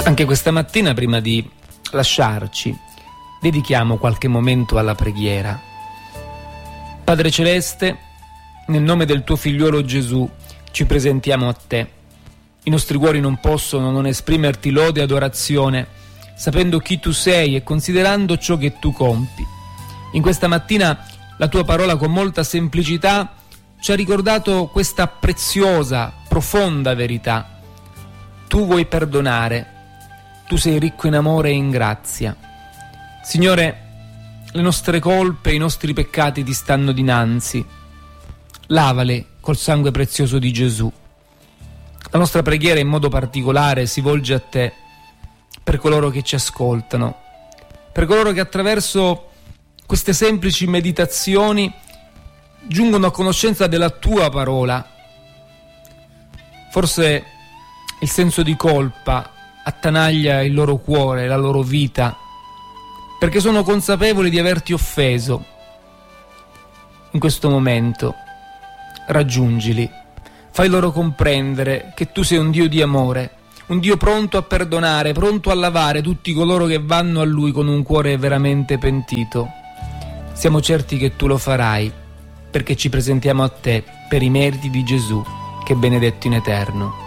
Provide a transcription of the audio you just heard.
Anche questa mattina, prima di lasciarci, dedichiamo qualche momento alla preghiera. Padre Celeste, nel nome del tuo figliuolo Gesù, ci presentiamo a te. I nostri cuori non possono non esprimerti lode e adorazione, sapendo chi tu sei e considerando ciò che tu compi. In questa mattina la tua parola con molta semplicità ci ha ricordato questa preziosa, profonda verità. Tu vuoi perdonare, tu sei ricco in amore e in grazia. Signore, le nostre colpe e i nostri peccati ti stanno dinanzi. Lavale col sangue prezioso di Gesù. La nostra preghiera in modo particolare si volge a te per coloro che ci ascoltano, per coloro che attraverso queste semplici meditazioni giungono a conoscenza della tua parola. Forse il senso di colpa attanaglia il loro cuore, la loro vita, perché sono consapevoli di averti offeso. In questo momento raggiungili, fai loro comprendere che tu sei un Dio di amore, un Dio pronto a perdonare, pronto a lavare tutti coloro che vanno a Lui con un cuore veramente pentito. Siamo certi che tu lo farai, perché ci presentiamo a te per i meriti di Gesù, che è benedetto in eterno.